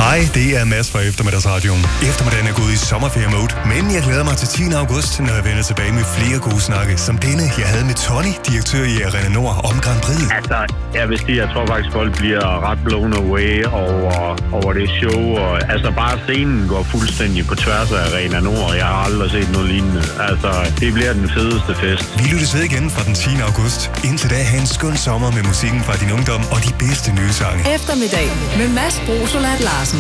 Hej, det er Mads fra Eftermiddagsradioen. Eftermiddagen er gået i sommerferie-mode, men jeg glæder mig til 10. august, når jeg vender tilbage med flere gode snakke, som denne, jeg havde med Tony, direktør i Arena Nord, om Grand Prix. Altså, jeg vil sige, jeg tror faktisk, folk bliver ret blown away over det show, og altså bare scenen går fuldstændig på tværs af Arena Nord. Jeg har aldrig set noget lignende. Altså, det bliver den fedeste fest. Vi lyttes ved igen fra den 10. august. Indtil da, have en skøn sommer med musikken fra din ungdom og de bedste nye sange. Eftermiddag med Mads Brosolat Larsen.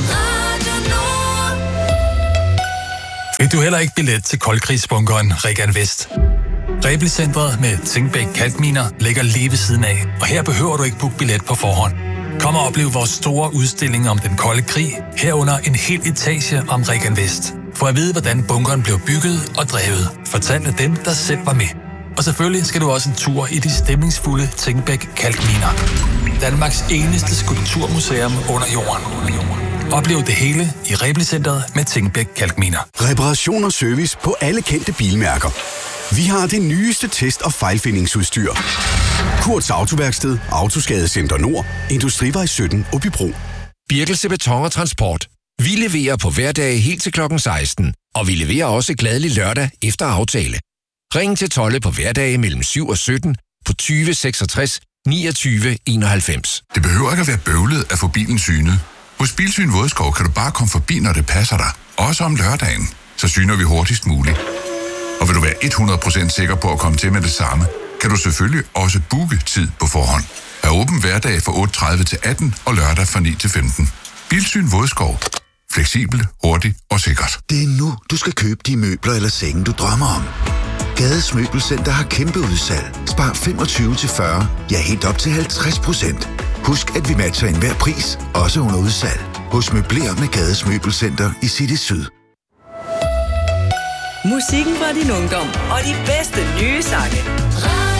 Fik du heller ikke billet til koldkrigsbunkeren Regan Vest? Rebelcentret med Tingbæk Kalkminer ligger lige ved siden af, og her behøver du ikke booke billet på forhånd. Kom og oplev vores store udstilling om den kolde krig, herunder en hel etage om Regan Vest. For at vide, hvordan bunkeren blev bygget og drevet, fortalt af dem, der selv var med. Og selvfølgelig skal du også en tur i de stemningsfulde Tingbæk Kalkminer. Danmarks eneste skulpturmuseum under jorden. Oplev det hele i Rebelcentret med Tingbæk Kalkminer. Reparation og service på alle kendte bilmærker. Vi har det nyeste test- og fejlfindingsudstyr. Kurts Autoværksted, Autoskadecenter Nord, Industrivej 17, Åbybro. Birkelse Beton og Transport. Vi leverer på hverdage helt til klokken 16, og vi leverer også glædelig lørdag efter aftale. Ring til Tolle på hverdage mellem 7 og 17 på 20 66 29 91. Det behøver ikke at være bøvlet at få bilen synet. Hos Bilsyn Vådskov kan du bare komme forbi, når det passer dig. Også om lørdagen. Så syner vi hurtigst muligt. Og vil du være 100% sikker på at komme til med det samme, kan du selvfølgelig også booke tid på forhånd. Er åben hverdag fra 8.30 til 18 og lørdag fra 9 til 15. Bilsyn Vådskov. Fleksibel, hurtig og sikkert. Det er nu, du skal købe de møbler eller senge, du drømmer om. Gades Møbelcenter har kæmpe udsalg. Spar 25-40, ja helt op til 50%. Husk, at vi matcher enhver pris, også under udsalg. Hos Møbler med Gades Møbelcenter i City Syd. Musikken fra din ungdom og de bedste nye sange.